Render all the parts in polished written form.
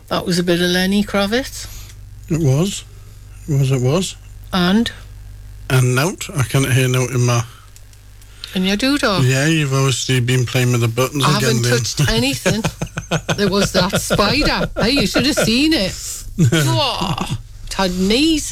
That was a bit of Lenny Kravitz. It was. It was. And note. I can't hear note in my... In your doodah. Yeah, you've obviously been playing with the buttons I again. haven't touched anything. There was that spider. Hey, you should have seen it. Oh, it had knees.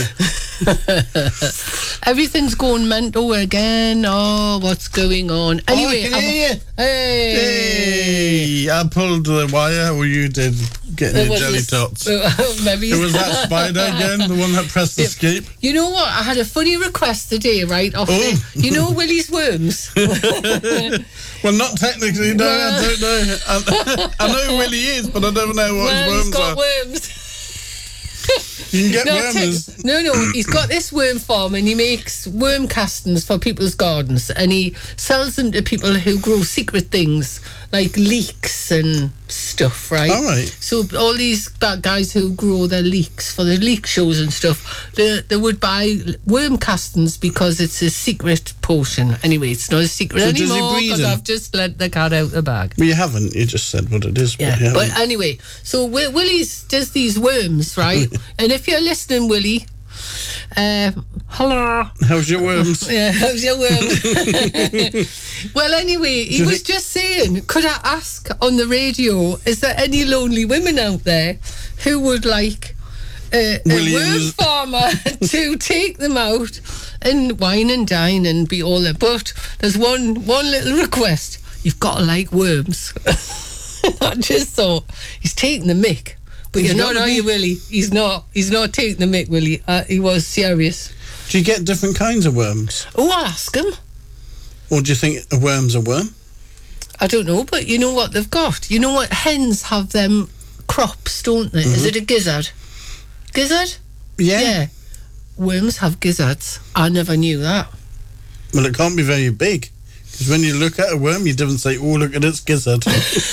Everything's going mental again. Oh, what's going on? Anyway, I can hear you. Hey. I pulled the wire, or you did, getting your jelly tots. Maybe It was that spider again, the one that pressed escape. You know what? I had a funny request today, right? You know Willie's Worms? Well, not technically, no, I don't know. I know who Willie is, but I don't know what his worms he's got are. worms. You can get wormers. No, he's got this worm farm and he makes worm castings for people's gardens and he sells them to people who grow secret things like leeks and stuff, right? All right. So all these guys who grow their leeks for the leek shows and stuff, they would buy worm castings because it's a secret potion. Anyway, it's not a secret So does he anymore breed because them? I've just let the cat out the bag. Well, you haven't. You just said what it is. Yeah, but, you but haven't. anyway, so Willie's does these worms, right? And if you're listening, Willie, hello. How's your worms? Yeah, how's your worm? Well, anyway, he was just saying, could I ask on the radio, is there any lonely women out there who would like a worm farmer to take them out and wine and dine and be all there? But there's one little request. You've got to like worms. I just thought, he's taking the mick. But you're not, are you, Willie? He's not taking the mick, Willie. He was serious. Do you get different kinds of worms? Oh, I'll ask him. Or do you think a worm's a worm? I don't know, but you know what they've got? You know what? Hens have them crops, don't they? Mm-hmm. Is it a gizzard? Gizzard? Yeah. Worms have gizzards. I never knew that. Well, it can't be very big. Because when you look at a worm, you don't say, oh, look at its gizzard.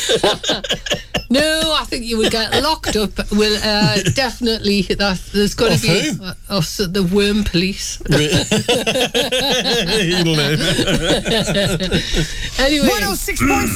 No, I think you would get locked up. Well, definitely, there's got to be the worm police. He'll live. Anyway. 106.5